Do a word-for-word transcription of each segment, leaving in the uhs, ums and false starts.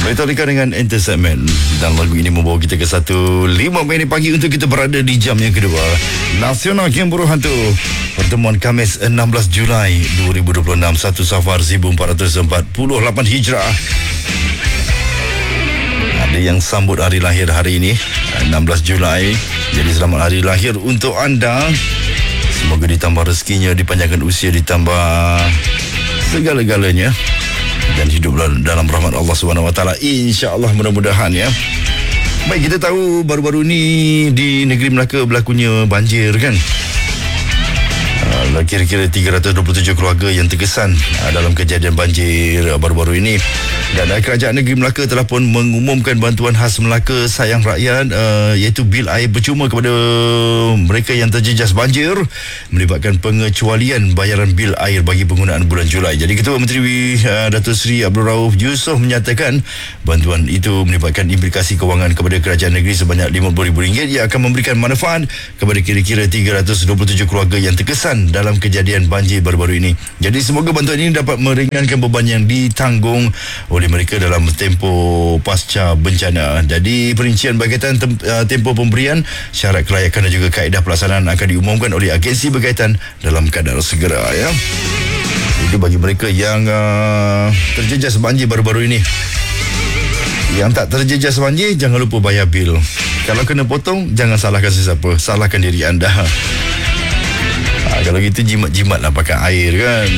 Metallica dengan Entertainment, dan lagu ini membawa kita ke satu lima minit pagi untuk kita berada di jam yang kedua Nasional Game Buruh Hantu. Pertemuan Khamis enam belas Julai dua ribu dua puluh enam, satu Safar seribu empat ratus empat puluh lapan Hijrah. Ada yang sambut hari lahir hari ini enam belas Julai. Jadi selamat hari lahir untuk anda. Semoga ditambah rezekinya, dipanjangkan usia, ditambah segala-galanya, dan hidup dalam rahmat Allah Subhanahu Wa Taala, insya-Allah, mudah-mudahan ya. Baik, kita tahu baru-baru ni di negeri Melaka berlakunya banjir kan. Uh, kira-kira tiga ratus dua puluh tujuh keluarga yang terkesan uh, dalam kejadian banjir uh, baru-baru ini. Dan uh, Kerajaan Negeri Melaka telah pun mengumumkan bantuan khas Melaka Sayang Rakyat, uh, iaitu bil air percuma kepada mereka yang terjejas banjir, melibatkan pengecualian bayaran bil air bagi penggunaan bulan Julai. Jadi Ketua Menteri uh, Datuk Seri Abdul Rauf Yusof menyatakan bantuan itu melibatkan implikasi kewangan kepada kerajaan negeri sebanyak lima puluh ribu ringgit yang akan memberikan manfaat kepada kira-kira tiga ratus dua puluh tujuh keluarga yang terkesan dalam kejadian banjir baru-baru ini. Jadi semoga bantuan ini dapat meringankan beban yang ditanggung oleh mereka dalam tempoh pasca bencana. Jadi perincian berkaitan tem- tempoh pemberian, syarat kelayakan dan juga kaedah pelaksanaan akan diumumkan oleh agensi berkaitan dalam kadar segera ya. Itu bagi mereka yang uh, terjejas banjir baru-baru ini. Yang tak terjejas banjir, jangan lupa bayar bil. Kalau kena potong, jangan salahkan sesiapa, salahkan diri anda. Ha, kalau gitu jimat-jimat lah pakai air kan.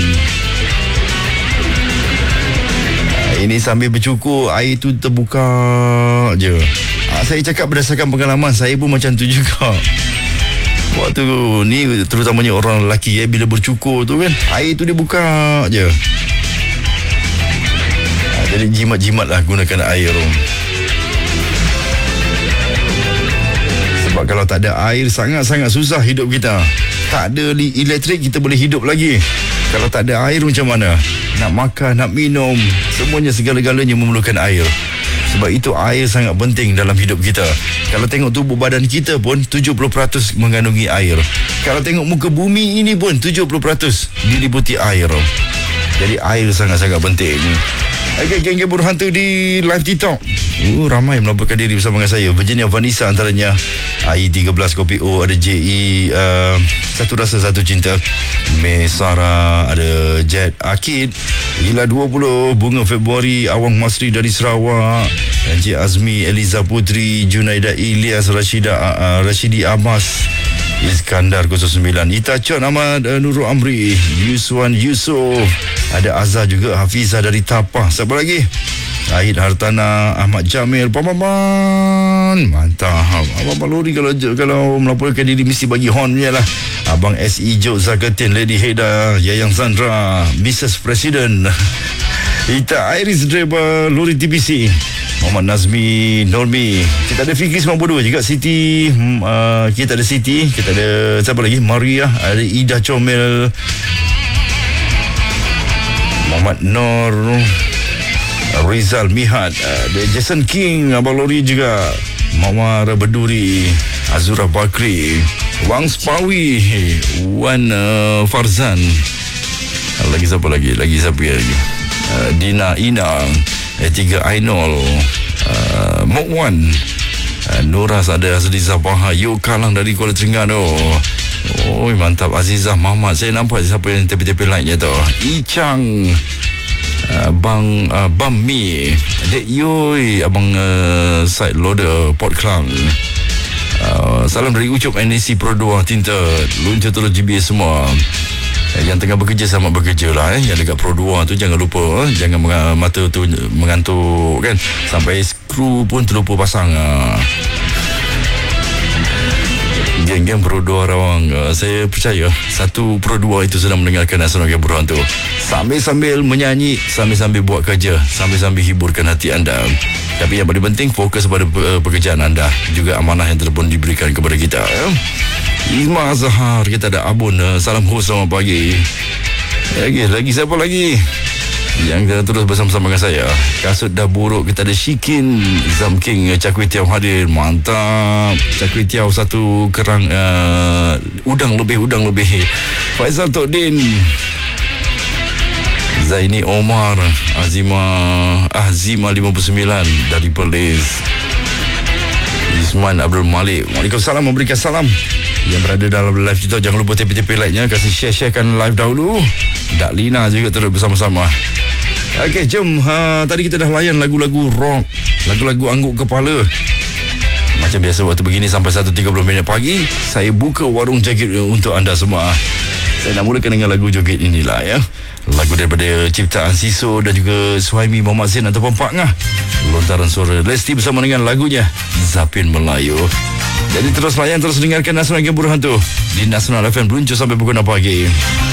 Ini sambil bercukur, air tu terbuka je. Ha, saya cakap berdasarkan pengalaman, saya pun macam tu juga. Waktu ni terutamanya orang lelaki ya, bila bercukur tu kan, air tu dia buka je. Ha, jadi jimat-jimat lah gunakan air tu. Sebab kalau tak ada air, sangat-sangat susah hidup kita. Tak ada elektrik, kita boleh hidup lagi. Kalau tak ada air macam mana? Nak makan, nak minum, semuanya, segala-galanya memerlukan air. Sebab itu air sangat penting dalam hidup kita. Kalau tengok tubuh badan kita pun tujuh puluh peratus mengandungi air. Kalau tengok muka bumi ini pun tujuh puluh peratus diliputi air. Jadi air sangat-sangat penting. Okey, geng-geng buruh hantu di live TikTok. Uh, ramai melaporkan diri bersama dengan saya. Virginia Vanessa antaranya. A I tiga belas Kopi O, ada J E uh, Satu Rasa Satu Cinta, May Sarah, ada Jet Akid, Ila dua puluh, Bunga Februari, Awang Masri dari Sarawak, Encik Azmi, Eliza Putri, Junaida Ilyas, Rashida uh, Rashidi Abbas, Iskandar kosong sembilan, Ita Chon Ahmad, uh, Nurul Amri, Yuswan Yusof, ada Azhar juga, Hafizah dari Tapah. Siapa lagi? Ahid Hartana, Ahmad Jamil, Paman, mantap. Abang Lori kalau kalau melaporkan diri mesti bagi horn je lah. Abang S E Jok Zakatin, Lady Haida, Yayang Sandra, Missus President, Ita Iris Driver, Lori T B C, Muhammad Nazmi, Normi. Kita ada Fikri sembilan puluh dua juga, Siti, uh, kita ada Siti, kita ada siapa lagi? Maria, ada Ida Comel, Muhammad Nur, Rizal Mihat, ada Jason King, Abang Lori juga, Mawar Beduri, Azura Bakri, Wang Spawi, Wan uh, Farzan, lagi siapa lagi? Lagi siapa lagi? Uh, Dina Ina, Tiga Ainol, uh, Mok Wan, uh, Nuras, ada Azizah Baha, Yuk Kalang dari Kuala Terengganu. Oh, mantap. Azizah Muhammad, saya nampak siapa yang tepi-tepi like-nya tu. Ichang, Uh, Bang uh, Bam Mi, Dek Yoi, Abang uh, Side Loader Port Klang, uh, salam dari Ucup N A C Pro dua Tinta, Luncur Telur G B A semua. uh, Yang tengah bekerja, selamat bekerja lah eh. Yang dekat Pro dua tu jangan lupa eh. Jangan meng- mata tu mengantuk kan. Sampai skru pun terlupa pasang. uh. Geng-geng Pro dua Rawang, uh, saya percaya satu Pro dua itu sedang mendengarkan Nasional Game Buruh Hantu, sambil-sambil menyanyi, sambil-sambil buat kerja, sambil-sambil hiburkan hati anda. Tapi yang paling penting, fokus pada uh, pekerjaan anda, juga amanah yang telah pun diberikan kepada kita ya. Izma Azhar, kita ada Abun, uh, salam host, selamat pagi. Lagi, lagi siapa lagi yang terus bersama-sama dengan saya? Kasut dah buruk, kita ada Shikin, Zam King, Cakwe Tiaw hadir, mantap. Cakwe Tiaw satu kerang, uh, udang lebih, udang lebih. Faizal Tok Din, Zaini Omar, Azima Azima lima puluh sembilan dari Perlis. Isman Abdul Malik, Waalaikumsalam, memberikan salam yang berada dalam live kita. Jangan lupa tepi-tepi like-nya, kasih share-sharekan live dahulu. Dak Lina juga terus bersama-sama. Okey, jom. Ha, tadi kita dah layan lagu-lagu rock, lagu-lagu angguk kepala. Macam biasa waktu begini sampai satu tiga puluh minit pagi, saya buka warung joget untuk anda semua. Saya nak mulakan dengan lagu joget inilah ya. Lagu daripada ciptaan Siso dan juga Suhaimi Muhammad Zain ataupun Pak Ngah. Lontaran suara Lesti bersama dengan lagunya Zapin Melayu. Jadi terus layan, terus dengarkan Nasional Game Buruh Hantu di Nasional F M, beruncur sampai pukul enam pagi.